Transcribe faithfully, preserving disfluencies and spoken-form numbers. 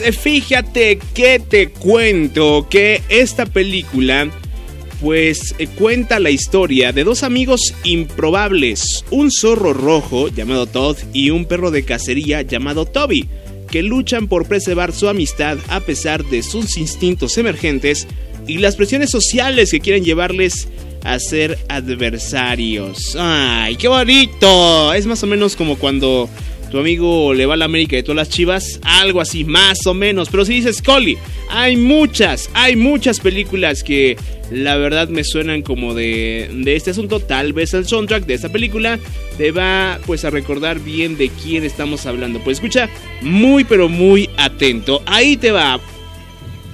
Fíjate que te cuento que esta película pues eh, cuenta la historia de dos amigos improbables, un zorro rojo llamado Todd y un perro de cacería llamado Toby, que luchan por preservar su amistad a pesar de sus instintos emergentes y las presiones sociales que quieren llevarles a ser adversarios. ¡Ay, qué bonito! Es más o menos como cuando tu amigo le va a la América y tú a las Chivas, algo así, más o menos. Pero si dices, Coli, hay muchas, hay muchas películas que la verdad me suenan como de, de este asunto. Tal vez el soundtrack de esta película te va pues a recordar bien de quién estamos hablando. Pues escucha muy pero muy atento. Ahí te va.